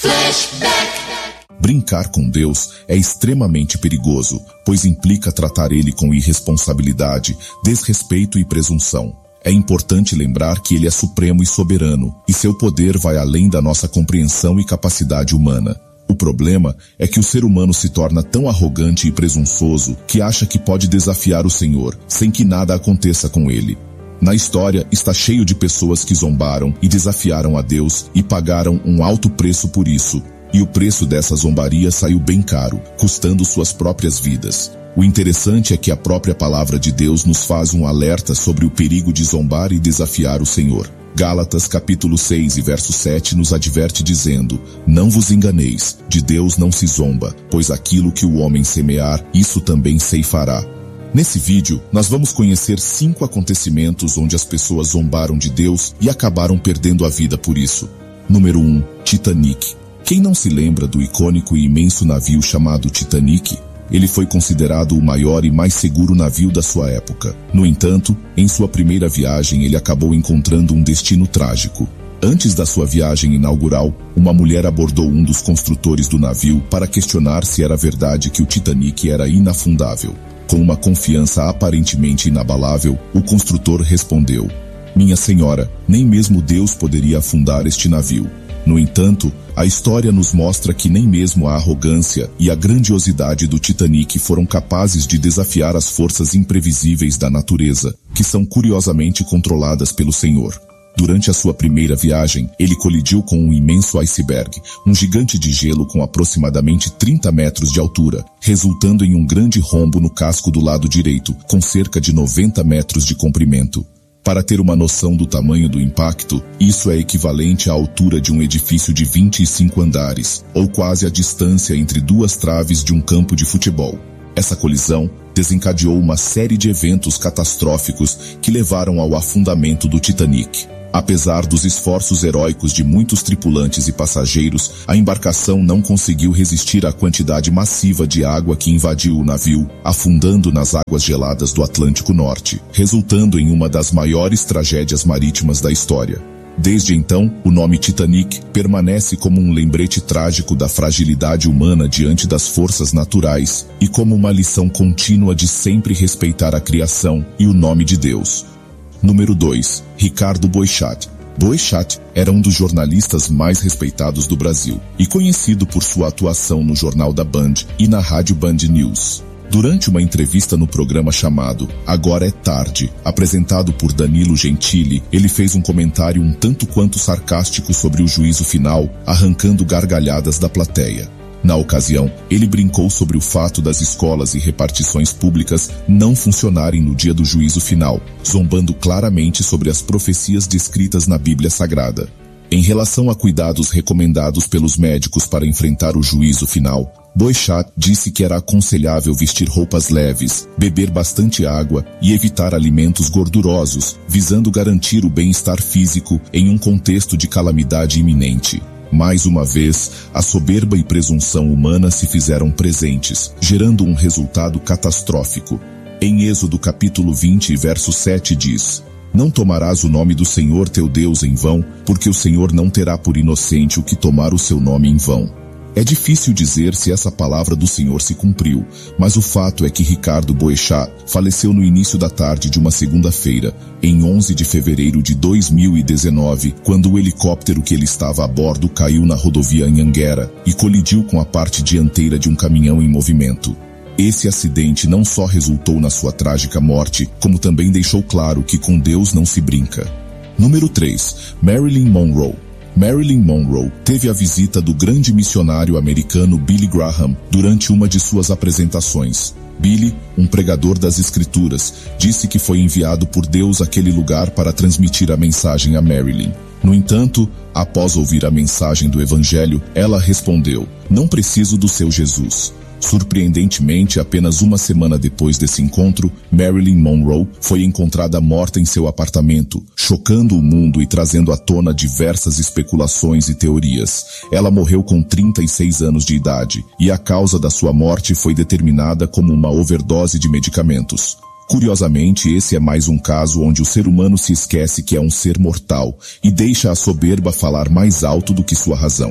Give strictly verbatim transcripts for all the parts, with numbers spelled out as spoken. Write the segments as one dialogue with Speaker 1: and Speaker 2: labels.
Speaker 1: Flashback.
Speaker 2: Brincar com Deus é extremamente perigoso, pois implica tratar Ele com irresponsabilidade, desrespeito e presunção. É importante lembrar que Ele é supremo e soberano, e seu poder vai além da nossa compreensão e capacidade humana. O problema é que o ser humano se torna tão arrogante e presunçoso que acha que pode desafiar o Senhor, sem que nada aconteça com Ele. Na história, está cheio de pessoas que zombaram e desafiaram a Deus e pagaram um alto preço por isso. E o preço dessa zombaria saiu bem caro, custando suas próprias vidas. O interessante é que a própria palavra de Deus nos faz um alerta sobre o perigo de zombar e desafiar o Senhor. Gálatas capítulo seis e verso sete nos adverte dizendo: não vos enganeis, de Deus não se zomba, pois aquilo que o homem semear, isso também ceifará. Nesse vídeo, nós vamos conhecer cinco acontecimentos onde as pessoas zombaram de Deus e acabaram perdendo a vida por isso. Número um. Titanic. Quem não se lembra do icônico e imenso navio chamado Titanic? Ele foi considerado o maior e mais seguro navio da sua época. No entanto, em sua primeira viagem ele acabou encontrando um destino trágico. Antes da sua viagem inaugural, uma mulher abordou um dos construtores do navio para questionar se era verdade que o Titanic era inafundável. Com uma confiança aparentemente inabalável, o construtor respondeu: minha senhora, nem mesmo Deus poderia afundar este navio. No entanto, a história nos mostra que nem mesmo a arrogância e a grandiosidade do Titanic foram capazes de desafiar as forças imprevisíveis da natureza, que são curiosamente controladas pelo Senhor. Durante a sua primeira viagem, ele colidiu com um imenso iceberg, um gigante de gelo com aproximadamente trinta metros de altura, resultando em um grande rombo no casco do lado direito, com cerca de noventa metros de comprimento. Para ter uma noção do tamanho do impacto, isso é equivalente à altura de um edifício de vinte e cinco andares, ou quase a distância entre duas traves de um campo de futebol. Essa colisão desencadeou uma série de eventos catastróficos que levaram ao afundamento do Titanic. Apesar dos esforços heróicos de muitos tripulantes e passageiros, a embarcação não conseguiu resistir à quantidade massiva de água que invadiu o navio, afundando nas águas geladas do Atlântico Norte, resultando em uma das maiores tragédias marítimas da história. Desde então, o nome Titanic permanece como um lembrete trágico da fragilidade humana diante das forças naturais e como uma lição contínua de sempre respeitar a criação e o nome de Deus. Número dois. Ricardo Boechat. Boechat era um dos jornalistas mais respeitados do Brasil e conhecido por sua atuação no Jornal da Band e na Rádio Band News. Durante uma entrevista no programa chamado Agora é Tarde, apresentado por Danilo Gentili, ele fez um comentário um tanto quanto sarcástico sobre o juízo final, arrancando gargalhadas da plateia. Na ocasião, ele brincou sobre o fato das escolas e repartições públicas não funcionarem no dia do juízo final, zombando claramente sobre as profecias descritas na Bíblia Sagrada. Em relação a cuidados recomendados pelos médicos para enfrentar o juízo final, Boechat disse que era aconselhável vestir roupas leves, beber bastante água e evitar alimentos gordurosos, visando garantir o bem-estar físico em um contexto de calamidade iminente. Mais uma vez, a soberba e presunção humana se fizeram presentes, gerando um resultado catastrófico. Em Êxodo capítulo vinte, verso sete diz: não tomarás o nome do Senhor teu Deus em vão, porque o Senhor não terá por inocente o que tomar o seu nome em vão. É difícil dizer se essa palavra do Senhor se cumpriu, mas o fato é que Ricardo Boechat faleceu no início da tarde de uma segunda-feira, em onze de fevereiro de dois mil e dezenove, quando o helicóptero que ele estava a bordo caiu na rodovia Anhanguera e colidiu com a parte dianteira de um caminhão em movimento. Esse acidente não só resultou na sua trágica morte, como também deixou claro que com Deus não se brinca. Número três. Marilyn Monroe. Marilyn Monroe teve a visita do grande missionário americano Billy Graham durante uma de suas apresentações. Billy, um pregador das Escrituras, disse que foi enviado por Deus àquele lugar para transmitir a mensagem a Marilyn. No entanto, após ouvir a mensagem do Evangelho, ela respondeu: não preciso do seu Jesus. Surpreendentemente, apenas uma semana depois desse encontro, Marilyn Monroe foi encontrada morta em seu apartamento, chocando o mundo e trazendo à tona diversas especulações e teorias. Ela morreu com trinta e seis anos de idade, e a causa da sua morte foi determinada como uma overdose de medicamentos. Curiosamente, esse é mais um caso onde o ser humano se esquece que é um ser mortal e deixa a soberba falar mais alto do que sua razão.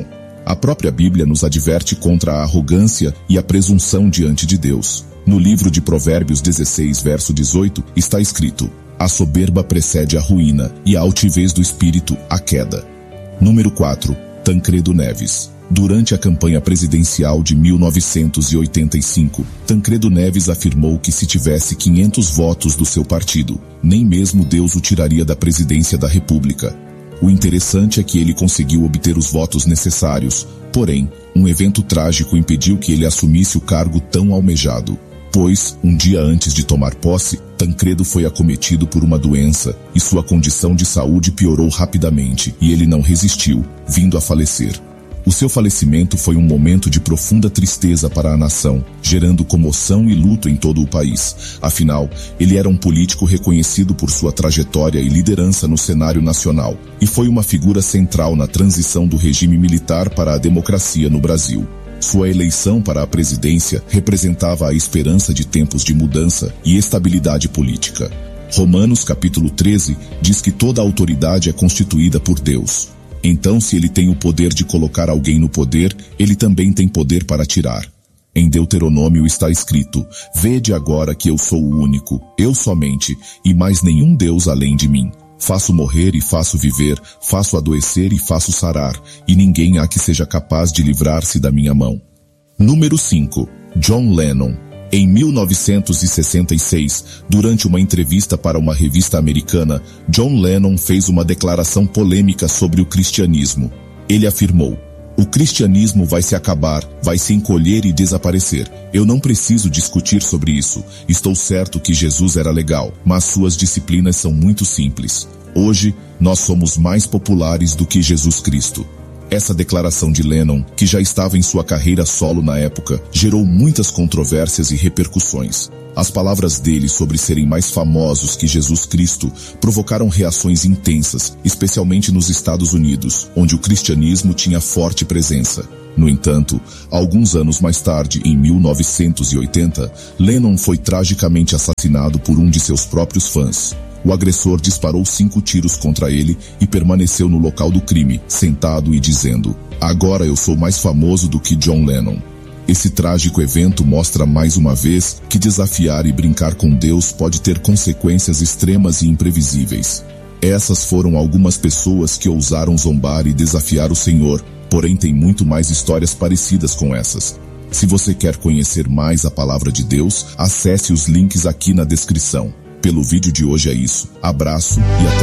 Speaker 2: A própria Bíblia nos adverte contra a arrogância e a presunção diante de Deus. No livro de Provérbios dezesseis, verso dezoito, está escrito: a soberba precede a ruína e a altivez do espírito a queda. Número quatro. Tancredo Neves. Durante a campanha presidencial de mil novecentos e oitenta e cinco, Tancredo Neves afirmou que se tivesse quinhentos votos do seu partido, nem mesmo Deus o tiraria da presidência da República. O interessante é que ele conseguiu obter os votos necessários, porém, um evento trágico impediu que ele assumisse o cargo tão almejado. Pois, um dia antes de tomar posse, Tancredo foi acometido por uma doença e sua condição de saúde piorou rapidamente e ele não resistiu, vindo a falecer. O seu falecimento foi um momento de profunda tristeza para a nação, gerando comoção e luto em todo o país. Afinal, ele era um político reconhecido por sua trajetória e liderança no cenário nacional, e foi uma figura central na transição do regime militar para a democracia no Brasil. Sua eleição para a presidência representava a esperança de tempos de mudança e estabilidade política. Romanos capítulo treze diz que toda autoridade é constituída por Deus. Então, se ele tem o poder de colocar alguém no poder, ele também tem poder para tirar. Em Deuteronômio está escrito: vede agora que eu sou o único, eu somente, e mais nenhum Deus além de mim. Faço morrer e faço viver, faço adoecer e faço sarar, e ninguém há que seja capaz de livrar-se da minha mão. Número cinco. John Lennon. Em mil novecentos e sessenta e seis, durante uma entrevista para uma revista americana, John Lennon fez uma declaração polêmica sobre o cristianismo. Ele afirmou: o cristianismo vai se acabar, vai se encolher e desaparecer. Eu não preciso discutir sobre isso. Estou certo que Jesus era legal, mas suas disciplinas são muito simples. Hoje, nós somos mais populares do que Jesus Cristo. Essa declaração de Lennon, que já estava em sua carreira solo na época, gerou muitas controvérsias e repercussões. As palavras dele sobre serem mais famosos que Jesus Cristo provocaram reações intensas, especialmente nos Estados Unidos, onde o cristianismo tinha forte presença. No entanto, alguns anos mais tarde, em mil novecentos e oitenta, Lennon foi tragicamente assassinado por um de seus próprios fãs. O agressor disparou cinco tiros contra ele e permaneceu no local do crime, sentado e dizendo: agora eu sou mais famoso do que John Lennon. Esse trágico evento mostra mais uma vez que desafiar e brincar com Deus pode ter consequências extremas e imprevisíveis. Essas foram algumas pessoas que ousaram zombar e desafiar o Senhor, porém tem muito mais histórias parecidas com essas. Se você quer conhecer mais a palavra de Deus, acesse os links aqui na descrição. Pelo vídeo de hoje é isso. Abraço e até